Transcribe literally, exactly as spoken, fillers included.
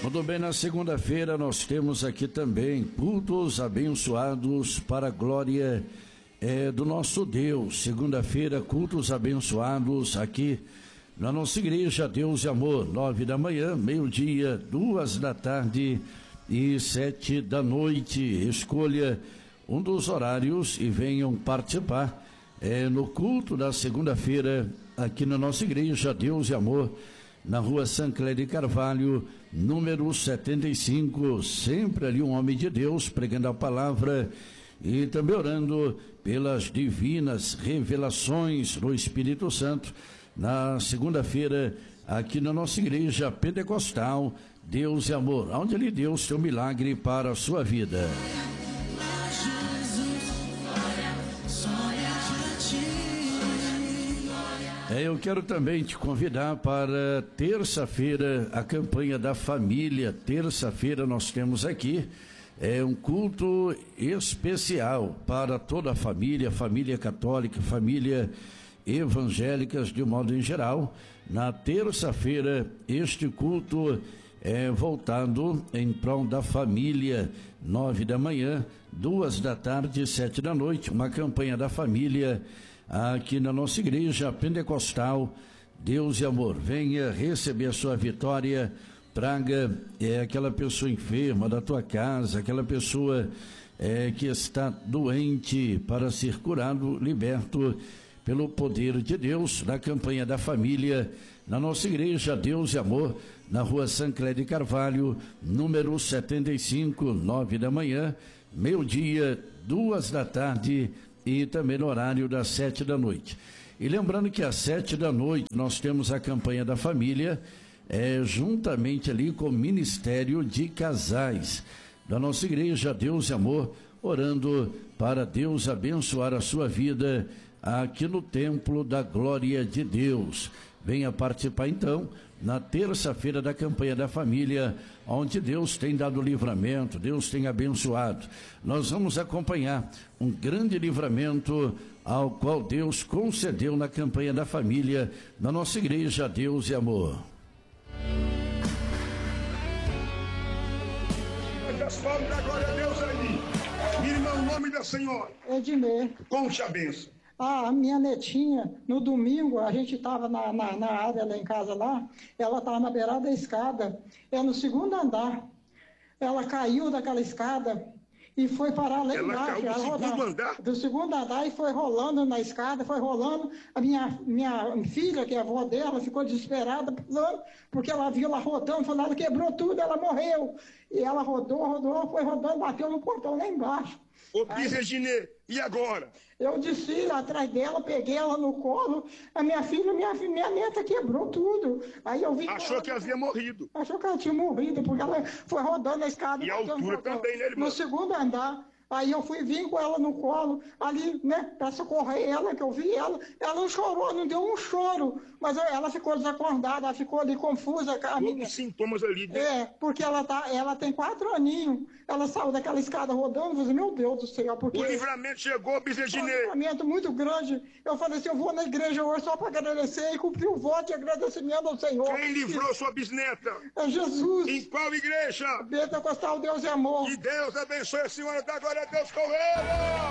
Tudo bem, na segunda-feira nós temos aqui também cultos abençoados para a glória é, do nosso Deus. Segunda-feira, cultos abençoados aqui na nossa igreja Deus e Amor, nove da manhã, meio-dia, duas da tarde e sete da noite. Escolha um dos horários e venham participar é, no culto da segunda-feira aqui na nossa igreja Deus e Amor, na rua Sancler de Carvalho, número setenta e cinco, sempre ali um homem de Deus pregando a palavra e também orando pelas divinas revelações do Espírito Santo na segunda-feira aqui na nossa igreja pentecostal Deus e Amor, onde ali Deus tem um milagre para a sua vida. É, eu quero também te convidar para terça-feira, a campanha da família. Terça-feira nós temos aqui é um culto especial para toda a família, família católica, família evangélicas de modo em geral. Na terça-feira, este culto é voltado em prol da família, nove da manhã, duas da tarde, sete da noite, uma campanha da família aqui na nossa igreja pentecostal Deus e Amor. Venha receber a sua vitória, traga é, aquela pessoa enferma da tua casa, aquela pessoa é, que está doente para ser curado, liberto pelo poder de Deus, na campanha da família, na nossa igreja Deus e Amor, na rua Sancler de Carvalho, número setenta e cinco, nove da manhã, meio-dia, duas da tarde e também no horário das sete da noite. E lembrando que às sete da noite nós temos a campanha da família, é, juntamente ali com o Ministério de Casais da nossa igreja Deus e Amor, orando para Deus abençoar a sua vida aqui no Templo da Glória de Deus. Venha participar então na terça-feira da campanha da família, onde Deus tem dado livramento, Deus tem abençoado. Nós vamos acompanhar um grande livramento ao qual Deus concedeu na campanha da família na nossa igreja Deus e Amor. Das palmas da glória a Deus aí. Minha irmã, o nome da senhora? Ednei. Conte a benção. Ah, minha netinha, no domingo, a gente estava na, na, na área lá em casa lá, ela estava na beirada da escada, é no segundo andar. Ela caiu daquela escada e foi parar lá ela embaixo. Caiu do ela segundo rodava, andar? Do segundo andar e foi rolando na escada, foi rolando. A minha, minha filha, que é a avó dela, ficou desesperada, pulando, porque ela viu ela rodando, falou, ela quebrou tudo, ela morreu. E ela rodou, rodou, foi rodando, bateu no portão lá embaixo. Ô, Bizegine, e agora? Eu desci atrás dela, peguei ela no colo, a minha filha, minha, minha neta quebrou tudo. Aí eu vi Achou que, ela, que havia morrido. Achou que ela tinha morrido, porque ela foi rodando a escada. E a altura também, né, irmão? No segundo andar. Aí eu fui vir com ela no colo, ali, né, pra socorrer ela, que eu vi ela. Ela não chorou, não deu um choro, mas ela ficou desacordada, ela ficou ali confusa. A Todos minha... os sintomas ali. Né? É, porque ela, tá, ela tem quatro aninhos, ela saiu daquela escada rodando, eu falei, meu Deus do céu, porque... O livramento chegou, Bizegine. Um livramento muito grande. Eu falei assim, eu vou na igreja hoje só para agradecer e cumprir o voto de agradecimento ao Senhor. Quem livrou sua bisneta? É Jesus. Em qual igreja? Pentecostal Deus e Amor. Que Deus abençoe a senhora da glória a Deus com ela.